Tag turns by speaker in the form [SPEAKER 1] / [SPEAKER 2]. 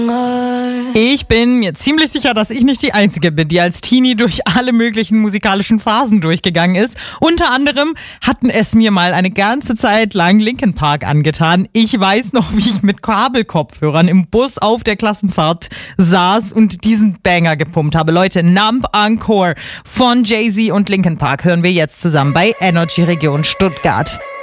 [SPEAKER 1] Ich bin mir ziemlich sicher, dass ich nicht die Einzige bin, die als Teenie durch alle möglichen musikalischen Phasen durchgegangen ist. Unter anderem hatten es mir mal eine ganze Zeit lang Linkin Park angetan. Ich weiß noch, wie ich mit Kabelkopfhörern im Bus auf der Klassenfahrt saß und diesen Banger gepumpt habe. Leute, Numb Encore von Jay-Z und Linkin Park hören wir jetzt zusammen bei Energy Region Stuttgart.